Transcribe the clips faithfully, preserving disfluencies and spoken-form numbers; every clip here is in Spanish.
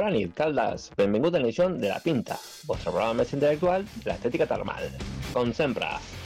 Bona nit, Caldes. Benvingut a l'edició de La Pinta, vostre programa més intel·lectual de l'estètica termal. Com sempre,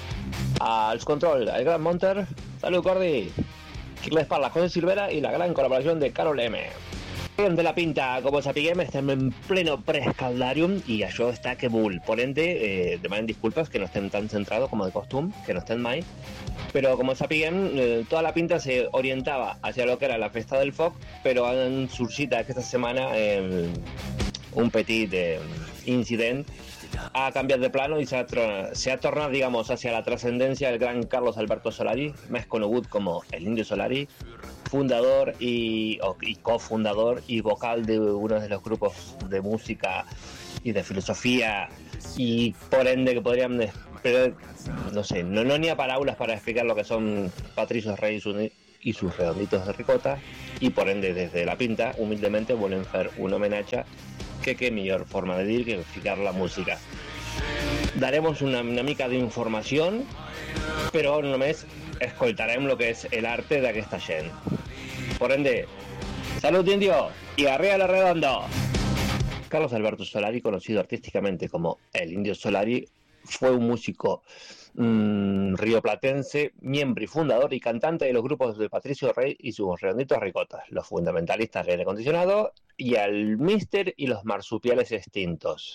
als controls, el gran Monter, salut Cordi, qui les parla, José Silvera i la gran col·laboració de Carol M. De La Pinta, com ho sapiguem, estem en pleno pre-escaldarium i això està que bull. Por ende, eh, demanem disculpes que no estem tan centrados como de costum, que no estem mai, pero como sapiguem, eh, toda La Pinta se orientava hacia lo que era la festa del foc, però han sorgit aquesta setmana eh, un petit eh, incident, ha canviat de plano i s'ha, se ha tornat, digamos, hacia la trascendencia del gran Carlos Alberto Solari, més conegut como el Indio Solari, fundador y, o, y cofundador y vocal de uno de los grupos de música y de filosofía, y por ende que podrían, pero no sé, no, no ni a parábolas para explicar lo que son Patricio Rey y, su, y sus redonditos de ricota, y por ende desde La Pinta humildemente vuelven a hacer un homenaje que qué mejor forma de decir que explicar la música. Daremos una, una mica d'informació, però només escoltarem lo que és el arte d'aquesta gent. Por ende, salud Indio y arriba la redondo. Carlos Alberto Solari, conocido artísticamente como el Indio Solari, fue un músico mmm, rioplatense, miembro y fundador y cantante de los grupos de Patricio Rey y sus redonditos ricotas, los fundamentalistas de aire acondicionado y al Mister y los marsupiales extintos.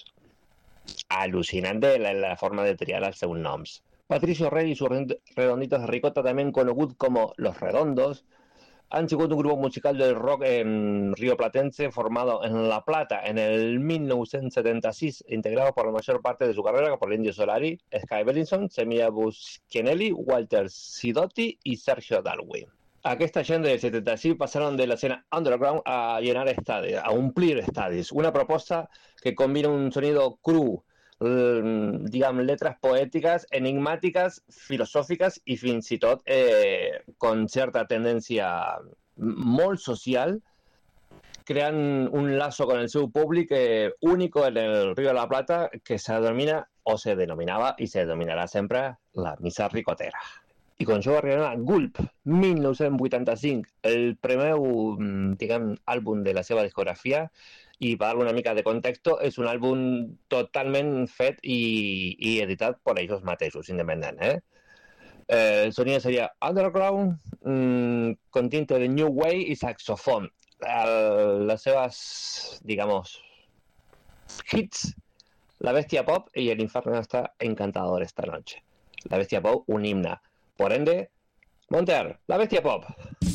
Alucinante la, la forma de triar els seus noms. Patricio Rey y sus redonditos de ricota, también conegut como Los Redondos, han sigut un grupo musical del rock en rioplatense formado en La Plata en el mil novecientos setenta y seis, integrado por la mayor parte de su carrera por el Indio Solari, Sky Bellinson, Semilla Buschianelli, Walter Sidotti y Sergio Darwin. Aquesta gent del setenta y seis pasaron de la escena underground a llenar estadios, a omplir estadios, una propuesta que combina un sonido cru, digamos, letras poètiques, enigmàtiques, filosòfiques i fins i tot eh, con cierta tendencia molt social, crean un lazo con el seu públic eh, único en el Río de la Plata, que se denomina, o se denominava i se denominarà sempre, la missa ricotera. I con això arribarem a Gulp, mil nou-cents vuitanta-cinc, el primer, diguem, àlbum de la seva discografia, i per dar una mica de contexto, és un àlbum totalment fet i, i editat per ells mateixos, independent. Eh? Eh, el sonido seria underground, mmm, con tinte de new wave i saxofón. El, les seves, digamos, hits, La Bestia Pop y El Infierno está encantador esta noche. La Bestia Pop, un himno. Por ende, Monter, La Bestia Pop.